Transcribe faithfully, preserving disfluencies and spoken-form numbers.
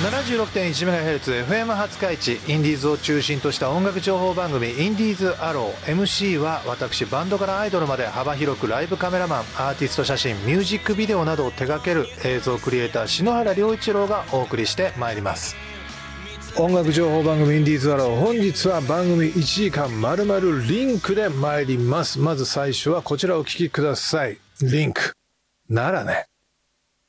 ななじゅうろくてんいちメガヘルツ エフエム 初開地、インディーズを中心とした音楽情報番組インディーズアロー。 エムシー は私、バンドからアイドルまで幅広くライブカメラマン、アーティスト写真、ミュージックビデオなどを手掛ける映像クリエイター篠原良一郎がお送りしてまいります。音楽情報番組インディーズアロー、本日は番組いちじかんまるまるリンクで参ります。まず最初はこちらをお聴きください。リンクならね。